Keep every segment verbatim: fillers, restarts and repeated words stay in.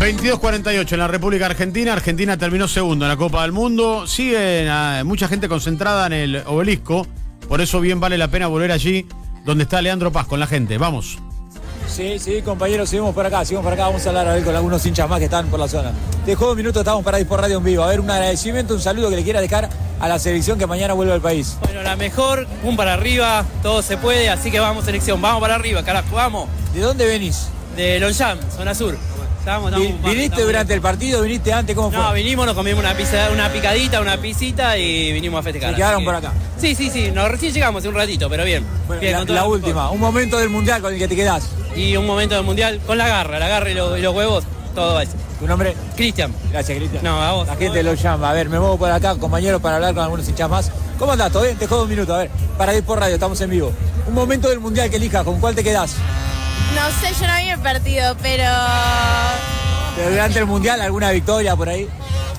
veintidós cuarenta y ocho en la República Argentina. Argentina terminó segundo en la Copa del Mundo. Sigue eh, mucha gente concentrada en el Obelisco. Por eso bien vale la pena volver allí donde está Leandro Paz con la gente. Vamos. Sí, sí, compañeros, seguimos por acá, seguimos por acá, vamos a hablar a ver con algunos hinchas más que están por la zona. De juego minutos estamos para ir por Radio en Vivo. A ver, un agradecimiento, un saludo que le quiera dejar a la selección que mañana vuelve al país. Bueno, la mejor, un para arriba, todo se puede, así que vamos selección, vamos para arriba, carajo, vamos. ¿De dónde venís? De Longchamp, zona sur. Estamos, estamos, ¿Viniste estamos, durante estamos. el partido? ¿Viniste antes? ¿Cómo fue? No, vinimos, nos comimos una, pizza, una picadita, una pisita y vinimos a festejar. ¿Se quedaron que... por acá? Sí, sí, sí, nos recién llegamos hace un ratito, pero bien. Bueno, bien la, con toda la la última, mejor. un momento del Mundial con el que te quedás. Y un momento del Mundial con la garra, la garra y, lo, y los huevos, todo eso. ¿Tu nombre? Cristian. Gracias, Cristian. No, a vos. La gente lo llama. A ver, me muevo por acá, compañeros, para hablar con algunos hinchas más. ¿Cómo andás? ¿Todo bien? Te juego un minuto. A ver, para ir por radio, estamos en vivo. Un momento del Mundial que elijas, ¿con cuál te quedás? No sé, yo no vi el partido, pero... Pero durante el Mundial, ¿alguna victoria por ahí?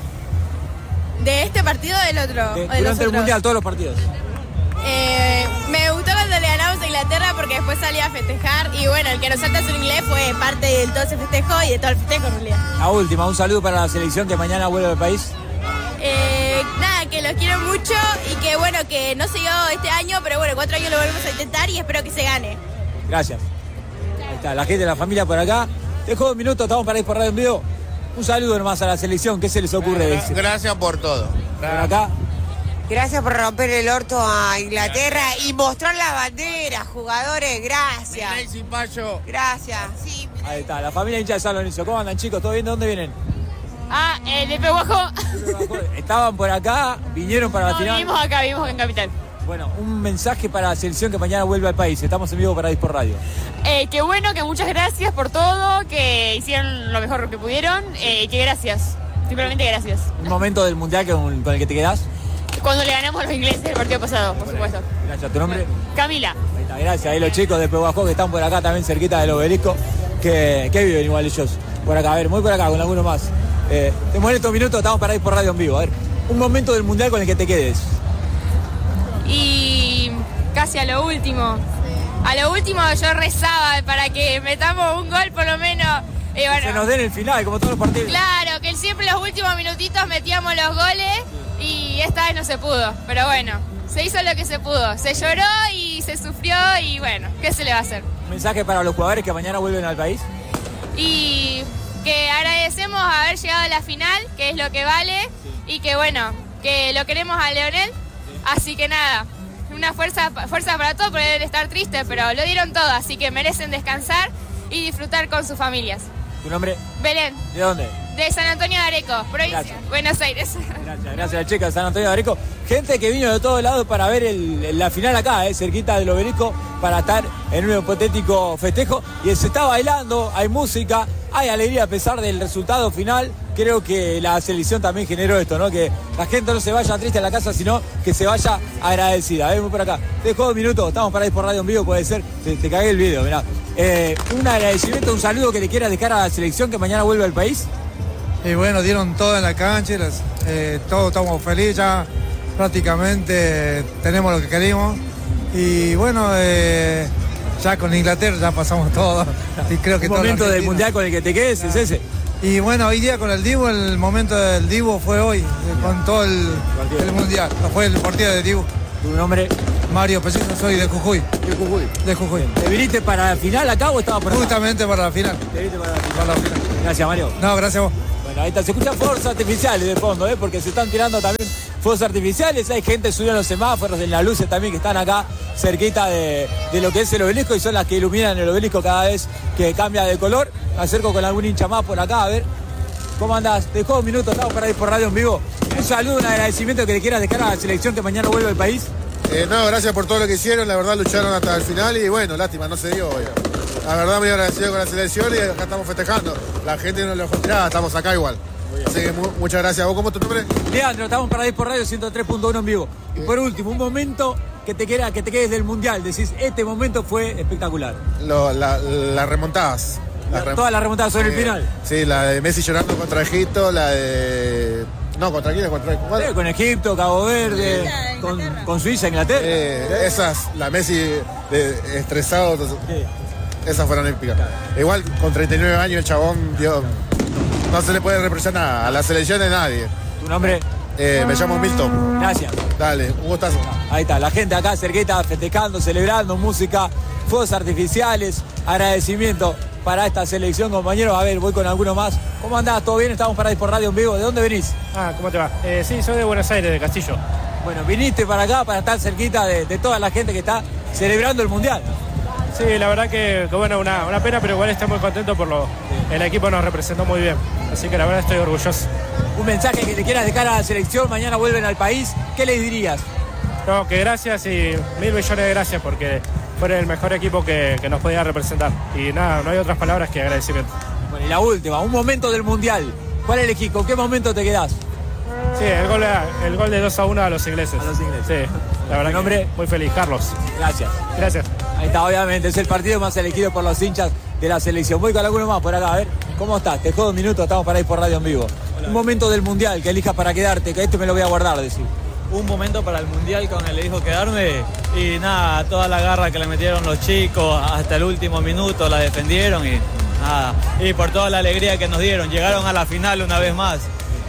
¿De este partido o del otro? De- ¿O de los durante el otros? Mundial, todos los partidos. Eh, me gustó cuando le ganamos a Inglaterra porque después salí a festejar y bueno, el que nos salta su inglés fue parte de todo ese festejo y de todo el festejo en realidad. La última, un saludo para la selección que mañana vuelve al país. Eh, nada, que los quiero mucho y que bueno, que no se dio este año, pero bueno, cuatro años lo volvemos a intentar y espero que se gane. Gracias. Ahí está, la gente de la familia por acá. Te juego un minuto, estamos para ir por radio en vivo. Un saludo nomás a la selección, ¿qué se les ocurre? Gra- Gracias por todo. Por acá. Gracias por romper el orto a Inglaterra y mostrar la bandera, jugadores, gracias. Milei Payo. Gracias. Sí. Ahí está, la familia hincha de San Lorenzo. ¿Cómo andan, chicos? ¿Todo bien? ¿De dónde vienen? Ah, eh, de Pehuajó. Estaban por acá, vinieron para la No, final. vivimos acá, vivimos en Capital. Bueno, un mensaje para la selección que mañana vuelve al país. Estamos en vivo para Dispor Radio. Eh, qué bueno, que muchas gracias por todo, que hicieron lo mejor que pudieron, eh, y que gracias. Simplemente gracias. Un momento del Mundial con, con el que te quedás. Cuando le ganamos a los ingleses el partido pasado, por supuesto. Gracias, ¿tu nombre? Camila. Ahí está, gracias. Ahí los chicos de Pehuajó que están por acá también cerquita del Obelisco. Que, que viven igual ellos. Por acá, a ver, muy por acá con alguno más. Eh, te mueven estos minutos, estamos para ir por radio en vivo. A ver, un momento del Mundial con el que te quedes. Y casi a lo último. A lo último yo rezaba para que metamos un gol por lo menos. Y bueno, Se nos den el final, como todos los partidos. claro, que siempre los últimos minutitos metíamos los goles y esta vez no se pudo. Pero bueno, se hizo lo que se pudo. Se lloró y se sufrió y bueno, ¿qué se le va a hacer? Un mensaje para los jugadores que mañana vuelven al país. Y que agradecemos haber llegado a la final, que es lo que vale, y que bueno, que lo queremos a Leonel. Así que nada, una fuerza, fuerza para todos, poder estar tristes, pero lo dieron todo, así que merecen descansar y disfrutar con sus familias. ¿Tu nombre? Belén, ¿De dónde? de San Antonio de Areco, provincia, Gracias. Buenos Aires. Gracias, gracias a chicas de San Antonio de Areco. Gente que vino de todos lados para ver el- la final acá, eh, cerquita del Obelisco, para estar en un hipotético festejo. Y se está bailando, hay música, hay alegría a pesar del resultado final. Creo que la selección también generó esto, ¿no? Que la gente no se vaya triste a la casa, sino que se vaya agradecida. Vemos por acá. Te dejo dos minutos, estamos para ir por radio en vivo, puede ser. Te, te cagué el video, mirá. Eh, un agradecimiento, un saludo que le quieras dejar a la selección que mañana vuelve al país. Y bueno, dieron todo en la cancha, las- eh, todos estamos felices, ya prácticamente tenemos lo que queríamos. Y bueno, eh, ya con Inglaterra ya pasamos todo. Y creo que Un todo momento del argentino. Mundial con el que te quedes es ese. Y bueno, hoy día con el Dibu, el momento del Dibu fue hoy, eh, con todo el, el Mundial. Fue el partido de Dibu. ¿Tu nombre? Mario Pesito, soy de Jujuy. De Jujuy. De Jujuy. ¿Te viniste para la final acá o estabas por acá? Justamente para la final. Te viniste para la final. Para la final. Gracias, Mario. No, gracias a vos. Bueno, ahí está. Se escuchan fuegos artificiales de fondo, ¿eh? Porque se están tirando también fuegos artificiales. Hay gente subiendo los semáforos, en las luces también que están acá cerquita de, de lo que es el obelisco y son las que iluminan el obelisco cada vez que cambia de color. Me acerco con algún hincha más por acá, a ver. ¿Cómo andás? Te dejo dos minutos, estamos para ir por radio en vivo. Un saludo, un agradecimiento que le quieras dejar a la selección que mañana vuelve al país. Eh, no, gracias por todo lo que hicieron, la verdad lucharon hasta el final y bueno, lástima, no se dio hoy. La verdad muy agradecido con la selección y acá estamos festejando. La gente no lo dejó tirar, estamos acá igual. Así que mu muchas gracias. ¿Vos cómo es tu nombre? Leandro, estamos para ir por radio ciento tres punto uno en vivo. Y por último, un momento que te, queda, que te quedes del Mundial. Decís, este momento fue espectacular. Lo, la, las remontadas. La, rem todas las remontadas sobre eh, el final. Sí, la de Messi llorando contra Egipto, la de... No, ¿contra quién? ¿Contra sí, con Egipto, Cabo Verde, con, con Suiza, Inglaterra. Eh, esas, la Messi de, estresado, sí. Esas fueron épicas. Claro. Igual, con treinta y nueve años el chabón dio... no se le puede reprochar nada. A la selección de nadie. ¿Tu nombre? Eh, me llamo Milton. Gracias. Dale, un gustazo. Ahí está, la gente acá cerquita festejando, celebrando, música, fuegos artificiales, agradecimiento para esta selección, compañeros. A ver, voy con alguno más. ¿Cómo andás? ¿Todo bien? Estamos para ir por Radio en Vivo. ¿De dónde venís? Ah, ¿cómo te va? Eh, sí, soy de Buenos Aires, de Castillo. Bueno, viniste para acá para estar cerquita de, de toda la gente que está celebrando el Mundial. Sí, la verdad que, que bueno, una, una pena, pero igual estoy muy contento por lo... El equipo nos representó muy bien, así que la verdad estoy orgulloso. Un mensaje que le quieras dejar a la selección, mañana vuelven al país, ¿qué les dirías? No, que gracias y mil millones de gracias porque fueron el mejor equipo que, que nos podía representar. Y nada, no hay otras palabras que agradecimiento. Bueno, y la última, un momento del Mundial. ¿Cuál elegís? ¿Con qué momento te quedás? Sí, el gol, el gol de dos a uno a los ingleses. A los ingleses. Sí, la verdad nombre? Muy feliz, Carlos. Gracias. Gracias. Ahí está, obviamente, es el partido más elegido por los hinchas de la selección. Voy con alguno más por acá, a ver, ¿cómo estás? Te juego un minuto, estamos para ir por Radio en Vivo. Hola. Un momento del Mundial que elijas para quedarte, que este me lo voy a guardar, decir. Un momento para el Mundial con el que elijo quedarme y nada, toda la garra que le metieron los chicos hasta el último minuto, la defendieron y nada. Y por toda la alegría que nos dieron, llegaron a la final una vez más.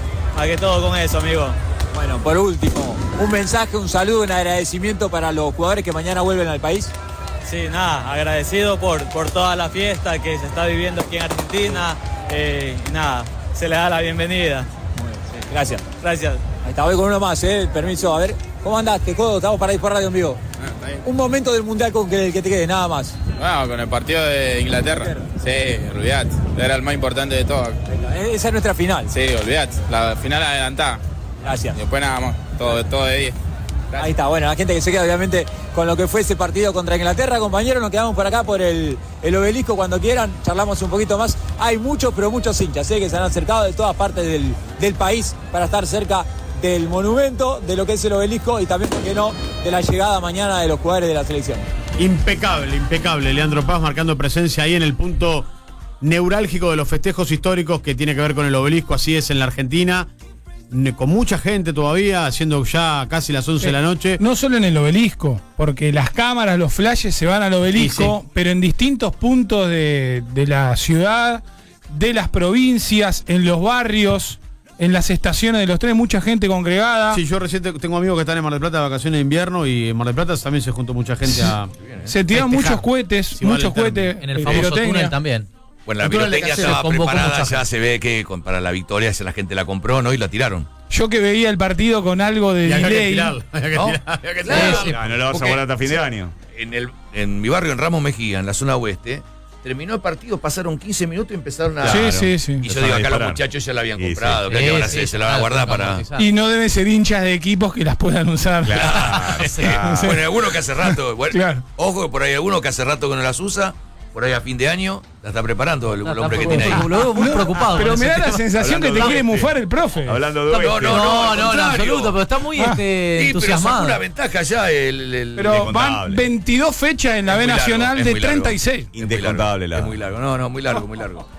A que todo con eso, amigo. Bueno, por último, un mensaje, un saludo, un agradecimiento para los jugadores que mañana vuelven al país. Sí, nada, agradecido por, por toda la fiesta que se está viviendo aquí en Argentina. Eh, y nada, se le da la bienvenida. Muy bien, sí. Gracias. Gracias. Ahí está, voy con uno más, eh. Permiso, a ver. ¿Cómo andás? Te juego, estamos para ir por Radio en Vivo. Ah, un momento del Mundial con que, que te quede, nada más. Bueno, con el partido de Inglaterra. Sí, olvidate. Era el más importante de todo. Esa es nuestra final. Sí, olvidate. La final adelantada. Gracias. Y después nada más. Todo, todo de diez. Gracias. Ahí está, bueno, la gente que se queda obviamente con lo que fue ese partido contra Inglaterra. Compañeros, nos quedamos por acá por el, el obelisco cuando quieran. Charlamos un poquito más. Hay muchos, pero muchos hinchas ¿eh? que se han acercado de todas partes del, del país para estar cerca del monumento, de lo que es el obelisco y también, ¿por qué no?, de la llegada mañana de los jugadores de la selección. Impecable, impecable. Leandro Paz marcando presencia ahí en el punto neurálgico de los festejos históricos que tiene que ver con el obelisco. Así es en la Argentina, con mucha gente todavía, haciendo ya casi las once sí. de la noche. No solo en el obelisco, porque las cámaras, los flashes se van al obelisco, sí, sí. pero en distintos puntos de, de la ciudad, de las provincias, en los barrios, en las estaciones de los trenes, mucha gente congregada. Sí, yo recién tengo amigos que están en Mar del Plata de vacaciones de invierno y en Mar del Plata también se juntó mucha gente a... Se tiran muchos cohetes, si muchos cohetes. En el famoso túnel también. Bueno, la pirotecnia estaba preparada, ya se ve que con, para la victoria ya la gente la compró, ¿no? Y la tiraron. Yo que veía el partido con algo de delay. ¿No? No lo vas a guardar hasta fin de año. En, el, en mi barrio, en Ramos Mejía, en la zona oeste, terminó el partido, pasaron quince minutos y empezaron a... Claro. Sí, sí, sí. Y yo digo, acá los muchachos ya la habían comprado, sí, sí. que van a hacer, sí, se la van a guardar para... Y no deben ser hinchas de equipos que las puedan usar. Claro, claro. Bueno, alguno que hace rato, bueno, claro. Ojo que por ahí alguno que hace rato que no las usa, por ahí a fin de año, la está preparando el, el hombre que tiene ahí. Lo veo muy preocupado. Pero me da la sensación que te quiere mufar el profe. Hablando de no, no, no, no, en absoluto, pero está muy ah. este, sí, entusiasmado. Pero una ventaja ya el, el Pero van veintidós fechas en la B Nacional de treinta y seis. Indescontable. Es muy largo, no, no, muy largo, muy largo.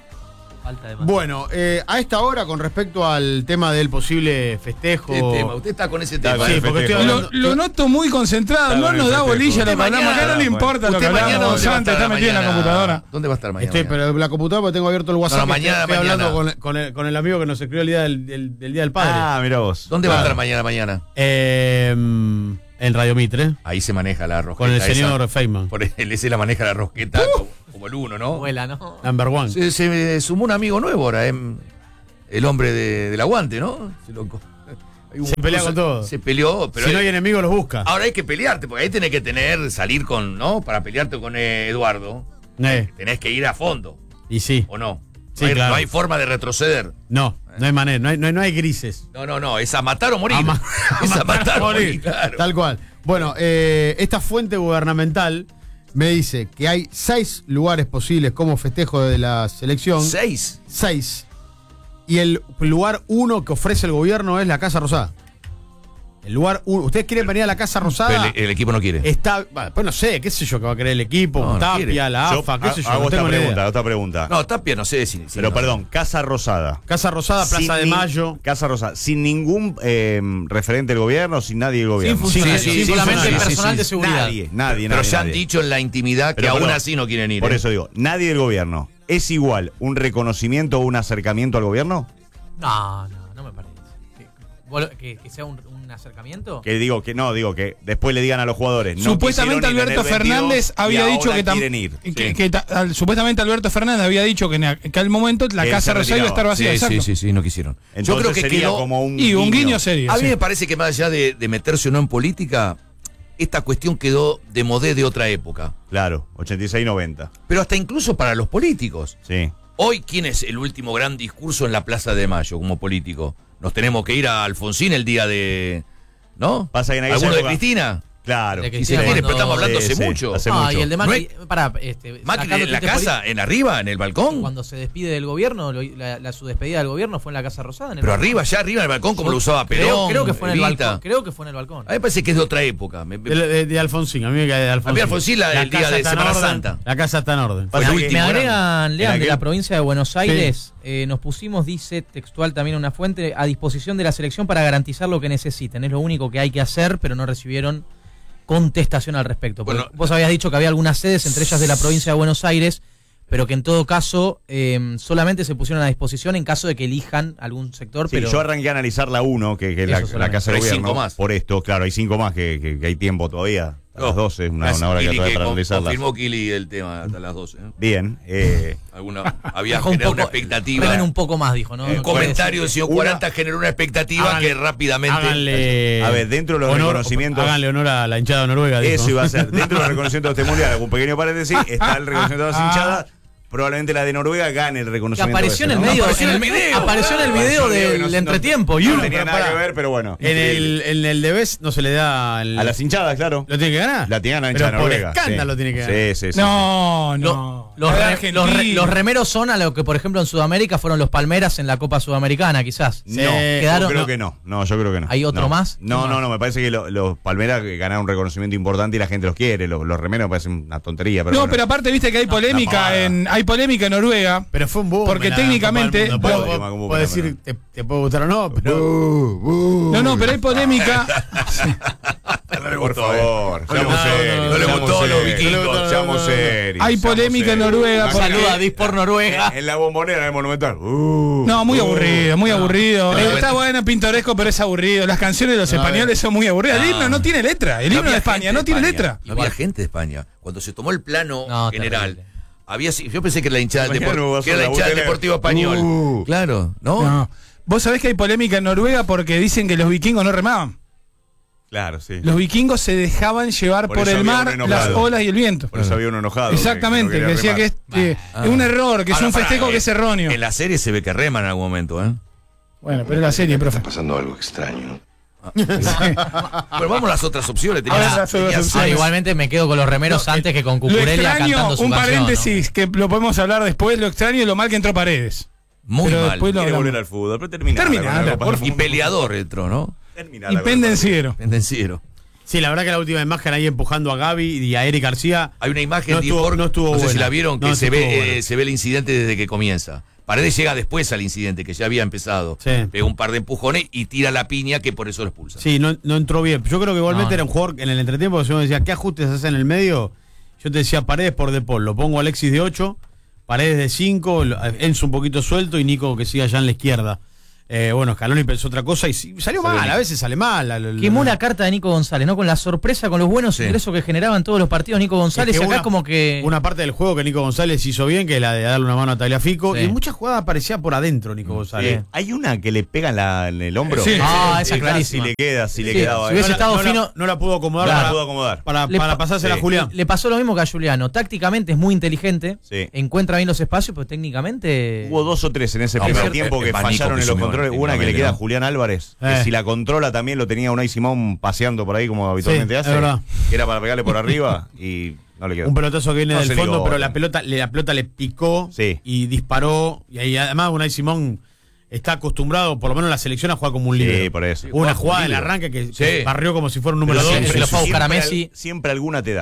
Bueno, eh, a esta hora, con respecto al tema del posible festejo. ¿Qué tema? Usted está con ese tema. Sí, porque estoy hablando, lo, lo noto muy concentrado, no nos da bolilla lo que hablamos acá, no le importa lo que hablamos antes, está metido en la computadora. ¿Dónde va a estar mañana? Estoy, pero la computadora, porque tengo abierto el WhatsApp. No, mañana, estoy mañana. hablando con, con, el, con el amigo que nos escribió el día del, del, del Día del Padre. Ah, mira vos. ¿Dónde claro. va a estar mañana, mañana? Eh, en Radio Mitre. Ahí se maneja la rosqueta. Con el señor Feynman. Por él, ese la maneja la rosqueta uh, como, como el uno, ¿no? Vuela, ¿no? Number one. Se, se sumó un amigo nuevo ahora, eh. El hombre de, del aguante, ¿no? Se, lo, se pelea con todo. Se peleó, pero si no hay enemigos los busca. Ahora hay que pelearte, porque ahí tenés que tener, salir con, ¿no? Para pelearte con eh, Eduardo. Eh. Tenés que ir a fondo. Y sí. ¿O no? Sí, no, hay, claro. no hay forma de retroceder. No, eh. no hay manera, no hay, no hay, no hay grises. No, no, no, es a matar o morir. A ma es a matar, matar o morir, morir claro. Tal cual. Bueno, eh, esta fuente gubernamental me dice que hay seis lugares posibles como festejo de la selección. ¿Seis? Seis. Y el lugar uno que ofrece el gobierno es la Casa Rosada. El lugar uno. ¿Ustedes quieren venir a la Casa Rosada? El, el equipo no quiere. Está, bueno, pues no sé, qué sé yo que va a querer el equipo, no, Tapia, no la A F A, yo, qué sé yo. Hago no otra pregunta, idea. otra pregunta. No, Tapia no sé si. si Pero no, perdón, Casa Rosada. Casa Rosada, Plaza de Mayo. Casa Rosada, sin ningún eh, referente del gobierno, sin nadie del gobierno. Sin, sí, sí, sí, sí, solamente sí, el personal sí, de seguridad. Nadie, nadie, Pero nadie, ya nadie. han dicho en la intimidad que Pero, aún perdón, así no quieren ir. Por ¿eh? eso digo, nadie del gobierno. ¿Es igual un reconocimiento o un acercamiento al gobierno? No, no, no me parece. ¿Que, que, que sea un, un acercamiento? Que digo que no, digo que después le digan a los jugadores. No supuestamente Alberto Fernández había dicho que, tam, ir, que, sí. que ta, al, supuestamente Alberto Fernández había dicho que, en, que al momento la Él Casa Rosada iba a estar vacía. Sí, exacto. sí, sí, sí, no quisieron. Entonces Yo creo que sería quedó, como un y un guiño, guiño serio. A mí sí. me parece que más allá de, de meterse o no en política, esta cuestión quedó de modé de otra época. Claro, ochenta y seis noventa. Pero hasta incluso para los políticos. Sí. Hoy, ¿quién es el último gran discurso en la Plaza de Mayo como político? Nos tenemos que ir a Alfonsín el día de... ¿No? Pasa que en ¿Alguno de época- Cristina? Claro. De Y si Cristina quiere, cuando- pero estamos hablando Sí, hace sí, mucho. hace Ah, mucho. y el de No Macri, es- para, este, Macri sacando en la tinte casa, en arriba, en el balcón. Cuando se despide del gobierno, lo- la, la- su despedida del gobierno fue en la Casa Rosada. En el Pero balcón. arriba, ya arriba en el balcón, como Yo lo usaba creo- Perón. Creo que fue en el Evita. balcón. Creo que fue en el balcón. A mí me parece que es de otra época. Me- me- De, de- de Alfonsín, a mí me cae de Alfonsín. A mí Alfonsín la- el día casa de está en Semana orden, Santa. La casa está en orden. Fue el Me- último me gran- agregan, Lean, de aquel- la provincia de Buenos Aires, eh, nos pusimos, dice textual también una fuente, a disposición de la selección para garantizar lo que necesiten. Es lo único que hay que hacer, pero no recibieron contestación al respecto. Porque Bueno, vos habías dicho que había algunas sedes, entre ellas de la provincia de Buenos Aires, pero que en todo caso eh, solamente se pusieron a disposición en caso de que elijan algún sector. Sí, pero yo arranqué a analizar la uno, que, que es la, Eso la solamente. Casa de Pero hay Gobierno. cinco más. Por esto, claro, hay cinco más que, que- que hay tiempo todavía. A las doce, una, una hora que Kili, todavía para con- analizarlas. confirmó Kili el tema hasta las doce. ¿eh? Bien. Eh, Alguna, había dejó un generado poco- una expectativa. fremen un poco más, dijo, ¿no? Un No comentario del quiere señor Una- cuarenta generó una expectativa Háganle- que rápidamente. Háganle. a ver, dentro de los honor- reconocimientos. Háganle honor a la hinchada noruega. dijo. Eso iba a ser. Dentro de los reconocimientos de este mundial, un pequeño paréntesis, está el reconocimiento de las hinchadas. Probablemente la de Noruega gane el Que reconocimiento. apareció en ese, el ¿no? medio, Apareció en el video. apareció en el Apareció video en el video, del no- no- entretiempo. y No uno- tenía pero nada pará. que ver, pero bueno. En el, en el Debes no se le da. el- A las hinchadas, claro. ¿Lo tiene que ganar? La tiene la Pero hinchada por Noruega. escándalo sí. tiene que ganar. Sí, sí, sí. No, Lo- no. los, La de re- Argentina. los re- los remeros son a lo que, por ejemplo, en Sudamérica fueron los Palmeras en la Copa Sudamericana, quizás. No, Quedaron- yo creo no. que no. No, yo creo que no. ¿Hay otro No. más? No, ¿Qué no, más? no. Me parece que lo- los Palmeras ganaron un reconocimiento importante y la gente los quiere. Los, los remeros me parecen una tontería. Pero No, bueno. pero aparte viste que hay polémica pavada. en hay polémica en Noruega. Pero fue un boom. Porque en la técnicamente- Copa del Mundo. Boom, Vos- boom, boom, Puedes boom, decir, te, te puede gustar o no, pero. No, no, pero hay polémica. No le Por gustó, eh. favor, No le seamos gustó, serios, no le seamos gustó a los serios, vikingos. seamos serios, Hay seamos polémica en serios. Noruega porque- Saluda a Dispor Noruega. En, en la bombonera del Monumental. Uh, No, muy uh. aburrido, muy aburrido. Pero Eh, está bueno, pintoresco, pero es aburrido. Las canciones de los españoles son muy aburridas. El No. himno no tiene letra. El himno Había de España gente no de tiene España. letra. Y había gente de España. Cuando se tomó el plano No, general, terrible. había, yo pensé que era la hinchada del Imagínate, Depor- vas que era a la la hinchada del Bundesliga. Deportivo Español. Uh. Claro, ¿no? No. Vos sabés que hay polémica en Noruega porque dicen que los vikingos no remaban. Claro, sí. Los vikingos se dejaban llevar Por por, eso el había mar, uno las enojado. olas y el viento. Por eso había uno enojado. que- Exactamente, que que, no quería decía que remar. es, eh, es un error, que es Ahora, un pará, festejo eh, que es erróneo. En la serie se ve que reman en algún momento, ¿eh? Bueno, pero es la serie, profe. Pasando algo extraño. Pero vamos a las otras opciones. A ver, Tenías- las otras tenías- opciones. Ah, igualmente me quedo con los remeros antes que con Lo Cucurella extraño, cantando su un canción, paréntesis, que lo podemos hablar después, lo extraño y lo mal que entró Paredes. Muy Pero mal. después lo Quiere hablamos. volver al fútbol, pero terminala. Terminala, con la Copa por del Y Mundo. peleador entró, ¿no? Terminala Y con la pendenciero. Pendenciero. Sí, la verdad que la última imagen ahí empujando a Gaby y a Eric García. Hay una imagen No de estuvo- Depor, no estuvo sé si buena. la vieron, que No, se sí ve estuvo buena. eh, se ve el incidente desde que comienza. Paredes llega después al incidente, que ya había empezado. Sí. Pega un par de empujones y tira la piña, que por eso lo expulsa. Sí, no, no entró bien. Yo creo que igualmente No, era un jugador en el entretiempo que se me decía, ¿qué ajustes hace en el medio? Yo te decía Paredes por De Paul. Lo pongo a Alexis de ocho, Paredes de cinco, Enzo un poquito suelto y Nico que siga allá en la izquierda. Eh, bueno, Scaloni pensó otra cosa y sí, salió mal, a veces sale mal. la- la- Quemó la carta de Nico González, ¿no? Con la sorpresa, con los buenos Sí. ingresos que generaban todos los partidos Nico González. Es que acá una- como que. Una parte del juego que Nico González hizo bien, que es la de darle una mano a Tagliafico. Sí. Y en muchas jugadas aparecía por adentro Nico González. Eh, hay una que le pega en, la- en el hombro. Sí. Ah, Sí, esa clarísima. Si le queda, si le Sí, quedaba. si hubiese ahí. estado no, la- fino- no la pudo acomodar No la para, pudo acomodar. para, Le para pa- pasársela sí. a Julián. Le pasó lo mismo que a Juliano. Tácticamente es muy inteligente, Sí. encuentra bien los espacios, pero técnicamente. Hubo dos o tres en ese No, primer pero tiempo es- que es más Nico fallaron que en los Simeone, controles. Una que le técnicamente, queda a ¿no? Julián Álvarez, Eh. que si la controla también lo tenía Unai Simón paseando por ahí como habitualmente Sí, hace. es verdad. Que era para pegarle por arriba y no le quedó. Un pelotazo que viene No del se fondo, ligó, pero eh. la pelota, le- la pelota le picó Sí. y disparó. Y ahí además Unai Simón está acostumbrado, por lo menos en la selección, a jugar como un líder. Sí, por eso. Hubo una Juega como jugada en el líbero. arranque que Sí. barrió como si fuera un número Pero dos. siempre lo fue a buscar a siempre Messi. al- siempre alguna te da.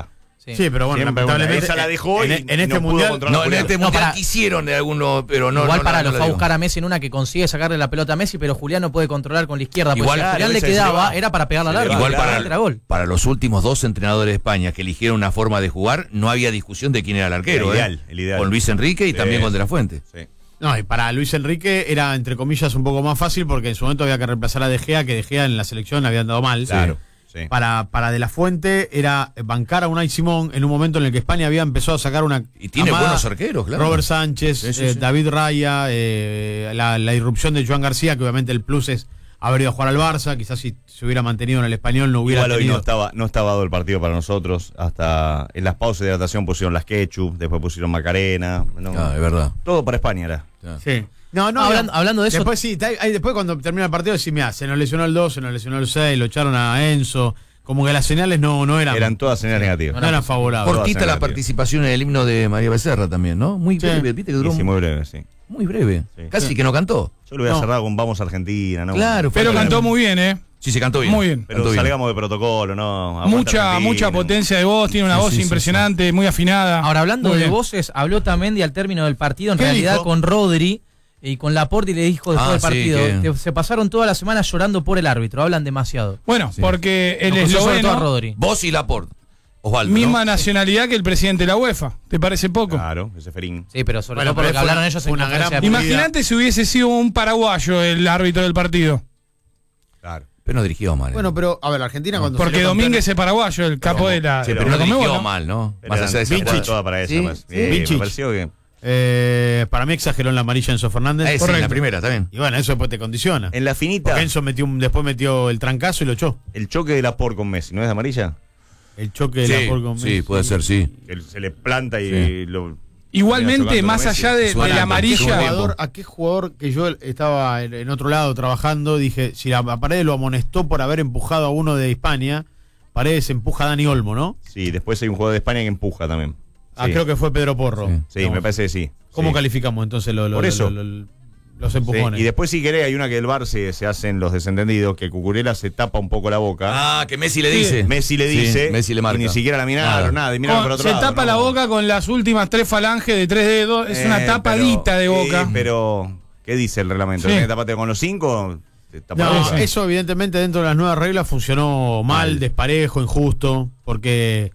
Sí, sí, pero bueno, Siempre lamentablemente esa la dejó en, y en este no pudo mundial controlar No, en este No, mundial para- quisieron de algunos, pero no. Igual no, para no, lo no fue a digo. buscar a Messi en una que consigue sacarle la pelota a Messi, pero Julián no puede controlar con la izquierda. Igual, Igual, si a claro, Julián le ese se le quedaba, va. era para pegarle al Se le arco. va, Igual claro. para, Era gol. para los últimos dos entrenadores de España que eligieron una forma de jugar, no había discusión de quién era el arquero. El ¿eh? ideal, el ideal. Con Luis Enrique y Sí. también con De la Fuente. Sí. No, y para Luis Enrique era, entre comillas, un poco más fácil porque en su momento había que reemplazar a De Gea, que De Gea en la selección había andado mal. Claro. Sí. Para, para De la Fuente era bancar a Unai Simón en un momento en el que España había empezado a sacar una. Y tiene camada. buenos arqueros, claro. Robert Sánchez, Sí, sí, eh, sí. David Raya, eh, la, la irrupción de Joan García, que obviamente el plus es haber ido a jugar al Barça. Quizás si se hubiera mantenido en el Español no hubiera Igual hoy tenido. no estaba, no estaba dado el partido para nosotros. Hasta en las pausas de hidratación pusieron las ketchup, después pusieron Macarena. No, Ah, es verdad. Todo para España era. Sí. No, no, Hablando- no. hablando de eso- Después sí, ta- ahí después cuando termina el partido decís, mira, se nos lesionó el dos, se nos lesionó el seis, lo echaron a Enzo. Como que las señales no, no eran. Eran todas señales negativas. No eran favorables. Cortita la negativas. participación en el himno de María Becerra también, ¿no? Muy Sí. breve, viste que duró Y sí, muy breve, sí. muy breve. Sí. Casi Sí. que no cantó. Yo lo voy a No. cerrar con Vamos Argentina, ¿no? Claro, fue Pero claro. cantó muy bien, ¿eh? Sí, se cantó bien. Muy bien. Pero Cantó bien. salgamos de protocolo, ¿no? Aguanta Mucha, Argentina. mucha potencia de voz, tiene una Sí, voz sí, sí, impresionante, muy afinada. Ahora, hablando Muy de bien. voces, habló Tamendi al término del partido, en ¿Qué realidad dijo? con Rodri y con Laporte, y le dijo después Ah, del sí, partido, que- que se pasaron toda la semana llorando por el árbitro, hablan demasiado. Bueno, Sí. porque el Lo conoció sobre todo a esloveno, Rodri. Vos y Laporte. Osvaldo. misma ¿no? nacionalidad que el presidente de la UEFA. ¿Te parece poco? Claro, ese Ferín. Sí, pero sobre Bueno, todo por lo pero que fue hablaron una- ellos fue en una conferencia gran de prensa. Imagínate si hubiese sido un paraguayo el árbitro del partido. Claro. Pero no dirigió mal. ¿eh? Bueno, pero a ver, Argentina cuando Porque salió campeón- Domínguez es paraguayo, el capo de la. Sí, de pero la no dirigió Conmebol, ¿no? mal, ¿no? Pero Más eran- allá de esa Vinicic. jugada. toda para esa, Sí, más. sí. Eh, Vinicic. me pareció que Eh, para mí exageró en la amarilla Enzo Fernández. Ah, sí, en Correcto. la primera, está bien. Y bueno, eso después te condiciona. en la finita Porque Enzo metió un- después metió el trancazo y lo echó. el choque de Laporte con Messi, ¿no es de amarilla? El choque de Sí, la por con sí, Messi. puede ser, sí. Que se le planta y Sí. lo Igualmente, chocando más con Messi. allá de, de Suena la un ¿A qué, amarilla. jugador, ¿A qué jugador que yo estaba en, en otro lado trabajando? Dije, si la Paredes lo amonestó por haber empujado a uno de España, Paredes empuja a Dani Olmo, ¿no? Sí, después hay un jugador de España que empuja también. Ah, Sí. creo que fue Pedro Porro. Sí. Sí, me parece que sí. ¿Cómo Sí. calificamos entonces lo- lo- Por lo- eso. lo- lo- los Sí, empujones? y después, si querés, hay una que del Bar se, se hacen los desentendidos, que Cucurella se tapa un poco la boca. Ah, que Messi le dice. Messi le Sí, dice. Messi le marca. Y ni siquiera la miraron, nada, Nada. y miraron Con- por otro se lado. tapa ¿no? la boca con las últimas tres falanges de tres dedos. Es Eh, una tapadita pero- de boca. Sí, pero, ¿qué dice el reglamento? Sí. ¿Tenés que taparte con los cinco? Te tapa la No, boca. eso evidentemente dentro de las nuevas reglas funcionó mal, Mal. desparejo, injusto, porque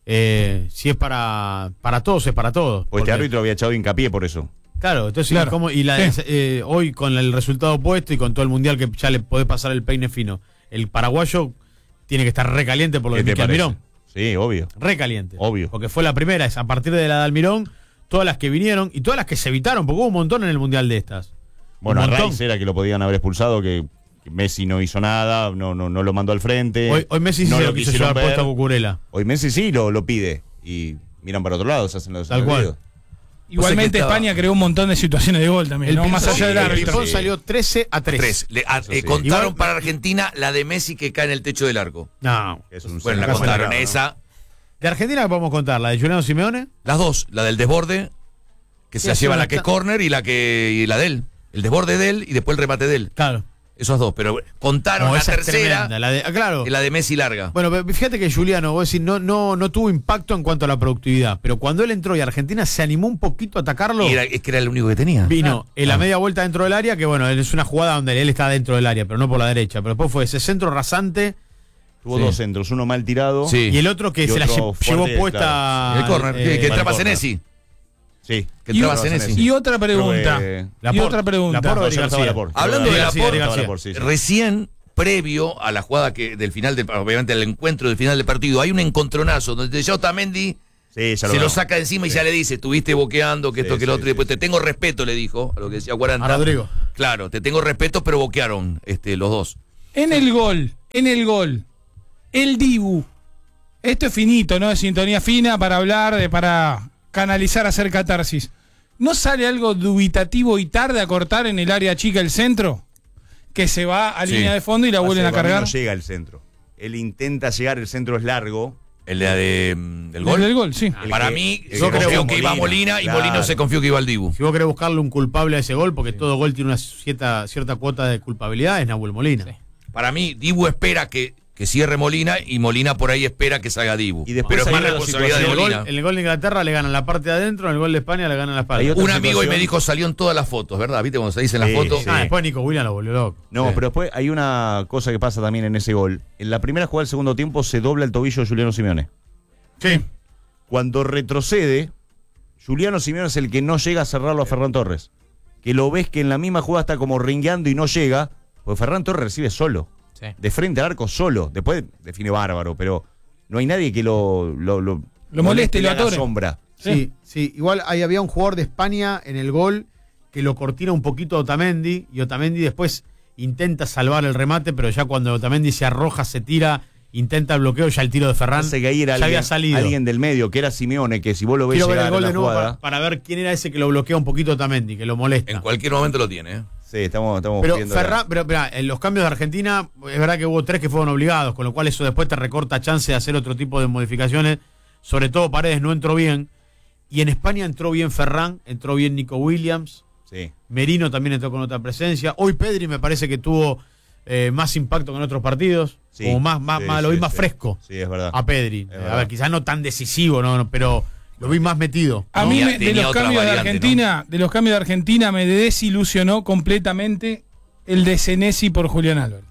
eh, si es para para todos es para todos. Pues Porque- este árbitro había echado hincapié por eso. Claro, entonces Claro. ¿y cómo- y la- Sí. eh, hoy con el resultado puesto y con todo el mundial que ya le podés pasar el peine fino, el paraguayo tiene que estar recaliente por lo de ¿Qué te Miquel parece? Almirón. Sí, obvio. Recaliente. Obvio. Porque fue la primera, es a partir de la de Almirón, todas las que vinieron y todas las que se evitaron, porque hubo un montón en el mundial de estas. Bueno, Un a montón. Rice era que lo podían haber expulsado, que, que Messi no hizo nada, no, no, no lo mandó al frente. Hoy, hoy Messi sí no se lo quiso quisieron llevar ver. puesto a Cucurella. Hoy Messi sí lo, lo pide. Y miran para otro lado, se hacen los Tal cual. desentendidos. Igualmente, estaba- España creó un montón de situaciones de gol también, El ¿no? Más ping-pong- allá del el árbitro. ping-pong Sí. salió trece a tres. Tres. Le, a- Eso eh, sí. contaron Igual- para Argentina la de Messi que cae en el techo del arco. No. Es un Bueno, la caso contaron grave, ¿no? esa. De Argentina, ¿qué podemos contar? ¿La de Juliano Simeone? Las dos, la del desborde, que Sí, se la hace lleva una la que es ta- corner y la que y la de él. El desborde de él y después el remate de él. Claro. Esos dos, pero contaron No, la esa es tercera, tremenda, la de- ah, claro. y la de Messi larga. Bueno, pero fíjate que Juliano, vos decís, no, no, no tuvo impacto en cuanto a la productividad, pero cuando él entró y Argentina se animó un poquito a atacarlo, Y era- es que era el único que tenía. vino en la Ah. media vuelta dentro del área, que bueno, es una jugada donde él está dentro del área, pero no por la derecha, pero después fue ese centro rasante Tuvo Sí. dos centros, uno mal tirado. Sí. y el otro que Y se la otro lle- fuerte, llevó claro. puesta... el corner, eh, que, que entraba el corner. Senesi. Sí. Que Y, entraba otra- Senesi. y otra pregunta. Creo que- y Laporte. otra pregunta. Laporte o No, Eric ya no estaba García. Laporte. Hablando Eric de García, Laporte, Eric García. Laporte, sí, sí. Recién, previo a la jugada que del final, del, obviamente al encuentro del final del partido, hay un encontronazo donde ya Otamendi Sí, ya se lo lo vemos. saca de encima y Sí. ya le dice, estuviste boqueando, que Sí, esto, que lo sí, otro, y sí, después sí. te tengo respeto, le dijo, a lo que decía Guaranta. A Rodrigo. Claro, te tengo respeto, pero boquearon este, los dos. En el gol, en el gol, el Dibu. Esto es finito, ¿no? Es sintonía fina para hablar, de, para canalizar, hacer catarsis. ¿No sale algo dubitativo y tarde a cortar en el área chica el centro? Que se va a Sí. línea de fondo y la Pasa vuelven que a para mí cargar. No llega al centro. Él intenta llegar, el centro es largo. El de, de, mm, del El gol. del gol, sí. El Para que- mí, el yo que creo confió que iba Molina y Claro. Molino se confió que iba al Dibu. Si vos querés buscarle un culpable a ese gol, porque todo gol tiene una cierta, cierta cuota de culpabilidad, es Nahuel Molina. Para mí, Dibu espera que, que cierre Molina y Molina por ahí espera que salga Dibu. Y después pero es hay más otra responsabilidad de En el, gol, Molina. en el gol de Inglaterra le ganan la parte de adentro, en el gol de España le ganan la espalda. Un amigo y me dijo, salió en todas las fotos, ¿verdad? ¿Viste cuando se dicen las Sí, fotos? sí. Ah, después Nico Williams lo volvió loco. No, Sí. pero después hay una cosa que pasa también en ese gol. En la primera jugada del segundo tiempo se dobla el tobillo de Juliano Simeone. Sí. Cuando retrocede, Juliano Simeone es el que no llega a cerrarlo a Ferran Torres. Que lo ves que en la misma jugada está como ringueando y no llega, porque Ferran Torres recibe solo. Sí. De frente al arco solo. Después define bárbaro, pero no hay nadie que lo lo, lo, Lo moleste y le lo haga atore. sombra. Sí, sí. Igual ahí había un jugador de España en el gol que lo cortina un poquito a Otamendi y Otamendi después intenta salvar el remate, pero ya cuando Otamendi se arroja, se tira, intenta el bloqueo, ya el tiro de Ferran Parece que ahí era ya alguien, había salido. alguien del medio, que era Simeone, que si vos lo ves Quiero ver llegar el gol en de la nuevo jugada... para, para ver quién era ese que lo bloquea un poquito a Otamendi, que lo molesta. En cualquier momento lo tiene, ¿eh? Sí, estamos, estamos Pero viendo Ferran, la- pero mirá, en los cambios de Argentina, es verdad que hubo tres que fueron obligados, con lo cual eso después te recorta chance de hacer otro tipo de modificaciones. Sobre todo Paredes no entró bien. Y en España entró bien Ferran, entró bien Nico Williams. Sí. Merino también entró con otra presencia. Hoy Pedri me parece que tuvo eh, más impacto que en otros partidos. Sí, como más, más, sí, más lo sí, vi más sí. fresco Sí, es verdad. a Pedri. Es Eh, verdad. a ver, quizás no tan decisivo, no, no, pero lo vi más metido. A ¿no? mí Tenía- me- de tenía los otra cambios de variante, Argentina, de los cambios de Argentina me desilusionó completamente el de Senesi por Julián Álvarez.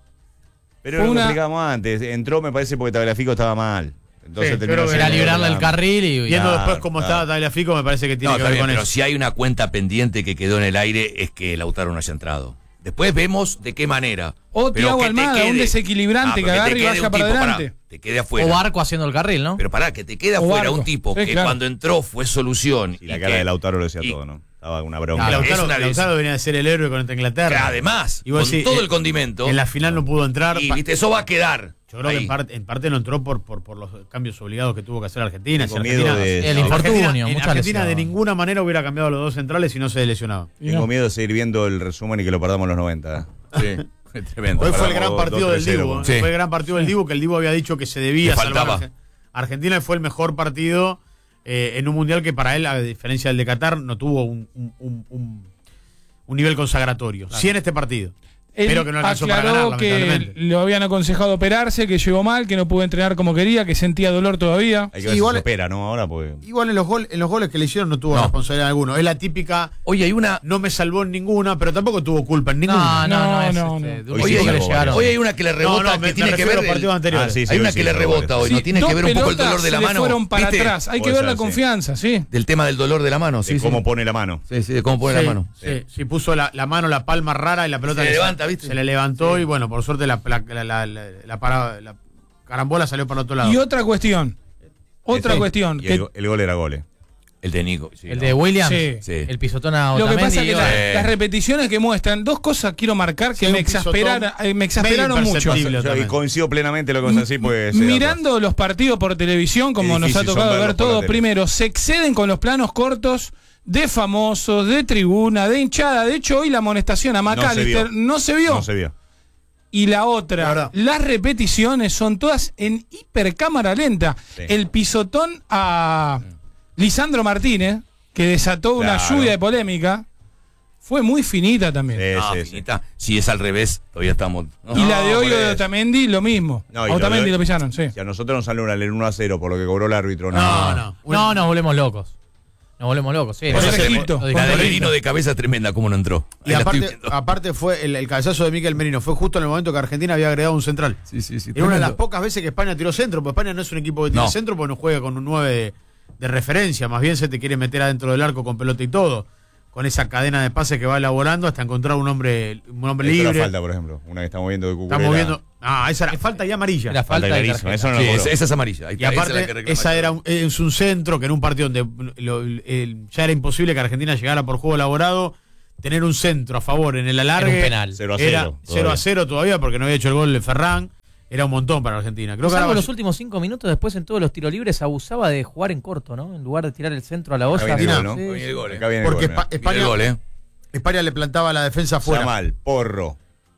Pero Fue lo que una- explicábamos antes. Entró, me parece, porque Tagliafico estaba mal. Entonces Sí, terminó creo que siendo Era liberarle el la- carril y... Viendo Claro, después cómo claro. estaba Tagliafico, me parece que tiene No, que está ver bien, con pero eso. si hay una cuenta pendiente que quedó en el aire es que Lautaro no haya entrado. Después vemos de qué manera. O Pero Thiago que te Almada, quede- un desequilibrante Ah, que pero te agarre y quede vaya un para tipo, pará, adelante. te quede afuera. O Barco haciendo el carril, ¿no? Pero pará, que te quede O afuera Barco. un tipo Sí, que claro. cuando entró fue solución. Y la cara de Lautaro lo decía todo, ¿no? Estaba una bronca. Claro, Lautaro, es una Lautaro venía de ser el héroe contra Inglaterra. Que además, Y vos con decís, todo eh, el condimento. En la final no pudo entrar. Y Pa- viste, eso va a quedar. Yo creo que ahí. en parte, en parte no entró por, por, por los cambios obligados que tuvo que hacer Argentina. Tengo Si miedo Argentina de- El No, infortunio, Argentina, en mucha Argentina de lesión. ninguna manera hubiera cambiado a los dos centrales si no se lesionaba. Tengo miedo de seguir viendo el resumen y que lo perdamos en los noventa. Sí, tremendo. Hoy fue el Perdamos gran dos- partido dos del tres cero, Dibu. ¿eh? Sí. Fue el gran partido del Dibu, que el Dibu había dicho que se debía Le faltaba. salvar. a Argentina y fue el mejor partido eh, en un mundial que para él, a diferencia del de Qatar, no tuvo un, un, un, un- un nivel consagratorio. Claro. Sí en este partido. Él pero que no alcanzó para aclaró ganar, que lamentablemente. lo habían aconsejado operarse, que llegó mal, que no pudo entrenar como quería, que sentía dolor todavía. Hay que ver igual- si se opera, ¿no? Ahora, pues. Igual en los, gol, en los goles que le hicieron no tuvo No. responsabilidad alguno. Es la típica, Oye, hay una. no me salvó en ninguna, pero tampoco tuvo culpa en ninguna. No, no, no, No, es, no, este, no. de un Hoy Oye, sí equipo que hay le goles. llegaron. Hoy hay una que le rebota No, no, me- que tiene me que refiero ver. a los partidos el- anteriores. Ah, sí, sí, hay una hoy que sí, le hay rebota goles. hoy, Sí, no tiene dos que ver un poco el pelotas dolor de la se le mano. fueron para ¿Viste? atrás. Hay que Puede ver ser, la sí. confianza, sí. Del tema del dolor de la mano, sí. De sí. cómo pone la mano. Sí, sí, de cómo pone Sí, la mano. Sí, sí, puso la, la mano, la palma rara y la pelota Se le- levanta, ¿viste? Se le levantó y bueno, por suerte la, la, la, la, la- la parada- la carambola salió para el otro lado. Y otra cuestión. Otra Ese- cuestión. Y que- el, el gol era gole. El de Nico. sí, El no. de Williams, Sí. Sí. el pisotón a Lo que Otamendi. pasa es que la- Eh. las repeticiones que muestran, dos cosas quiero marcar que Sí, me un pisotón exasperaron, eh, me exasperaron medio mucho. imperceptible. Yo, y también. coincido plenamente lo que vos decís, pues. Mirando los partidos por televisión, como Qué nos ha difícil tocado son ver verlos por la todo, tele. primero, se exceden con los planos cortos de famosos, de tribuna, de hinchada. De hecho, hoy la amonestación a McAllister no se vio. No se vio. Y la La otra, verdad. las repeticiones son todas en hipercámara lenta. Sí. El pisotón a Lisandro Martínez, que desató una Claro. lluvia de polémica, fue muy finita también. Sí, Ah, sí, sí. finita. Si es al revés, todavía estamos. ¿no? Y la de No, hoy por de eso. Otamendi, lo mismo. No, y a lo Otamendi de lo, hoy- pisaron, sí. Si a nosotros nos sale una el uno a cero por lo que cobró el árbitro, no. No, no. No, nos volvemos locos. Nos volvemos locos, sí. Por Lo eso de- Egipto. lo de- La de Contra Merino de cabeza tremenda, cómo no entró. Y Ahí la estoy aparte, viendo. aparte fue el, el cabezazo de Miquel Merino, fue justo en el momento que Argentina había agregado un central. Sí, sí, sí. Era una de las tremendo. pocas veces que España tiró centro, porque España no es un equipo que tira No. centro porque no juega con un nueve de, de referencia, más bien se te quiere meter adentro del arco con pelota y todo, con esa cadena de pases que va elaborando hasta encontrar un hombre, un hombre Esta era libre. falta, por ejemplo. Una que estamos viendo de Cucurella. Estamos viendo. Ah, esa era falta y amarilla. Era falta Falta de clarísima, tarjeta. eso no Sí, lo cobró. esa, esa es amarilla. Ahí Y está, esa es aparte, la que reclama esa yo. era un, es un centro que en un partido donde lo- el- ya era imposible que Argentina llegara por juego elaborado, tener un centro a favor en el alargue. Era un penal. cero a Era cero. cero a cero todavía porque no había hecho el gol de Ferran. Era un montón para Argentina. Creo que Salvo ahora los últimos cinco minutos, después en todos los tiros libres abusaba de jugar en corto, ¿no? En lugar de tirar el centro a la olla. Acá viene el gol, ¿no? Sí, Ahí viene el sí. gol, eh. Acá viene el porque gol, Espa- mirá. España, Viene el gol, eh. España le plantaba la defensa afuera. Yamal, Porro.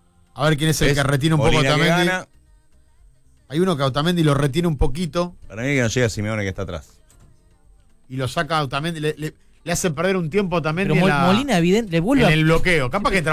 A ver quién es el ¿Ves? que retiene un poco a Molina que Otamendi. gana. Hay uno que a Otamendi lo retiene un poquito Para mí que no llega Simeone que está atrás. y lo saca a Otamendi. Le, le- le hace perder un tiempo a Otamendi Pero en, Mol- la- Molina, evidente, le vuelve en a el bloqueo. Capaz que entra